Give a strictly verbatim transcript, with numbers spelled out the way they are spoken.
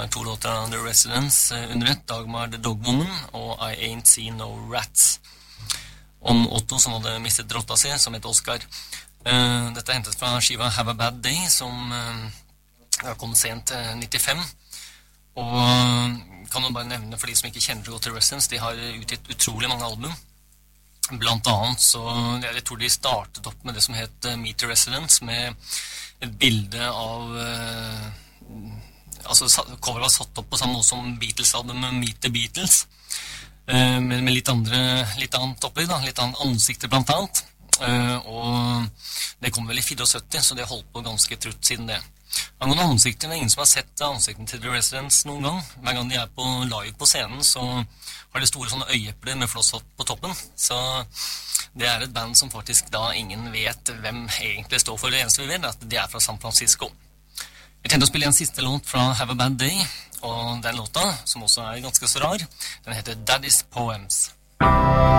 er to låter av The Residents under ett, Dagmar the Dog Woman og I Ain't Seen No Rats. Om Otto som hadde mistet rotta si, som het Oscar. Uh, dette er hentet fra skiva Have a Bad Day, som uh, kom sent uh, nittifem. Og uh, kan jo bare nevne for de som ikke kjenner så godt The Residents, de har utgitt utrolig mange album. Blant annet så, jeg tror de startet opp med det som het uh, Meet the Residents, med et bilde av... Uh, altså coveret var satt opp på samme måte som Beatles-albumet Meet the Beatles, uh, med, med litt, andre, litt annet opplegg, da, litt annet ansikter blant annet. Uh, og det kom vel i syttifire, så det holdt på ganske trutt siden det. Angående ansikter, det er ingen som har sett ansikten til The Residents noen gang. Hver gang de er på live på scenen, så har de store sånne øyeepler med flosshatt på toppen. Så det er et band som faktisk da ingen vet hvem egentlig står for. Det eneste vi vet er at de er fra San Francisco. Jeg tenkte å spille en siste låt fra Have a Bad Day, og den låta, som også er ganske så rar, den heter Daddy's Poems.